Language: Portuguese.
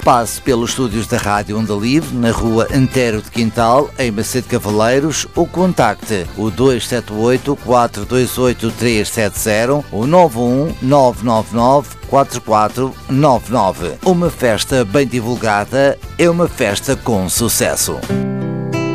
Passe pelos estúdios da Rádio Onda Livre, na rua Antero de Quintal, em Macedo Cavaleiros, ou contacte o 278 428 370 ou 91 999 4499. Uma festa bem divulgada é uma festa com sucesso.